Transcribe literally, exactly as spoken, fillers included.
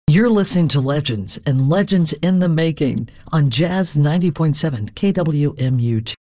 You're listening to Legends and Legends in the Making on Jazz ninety point seven K W M U T.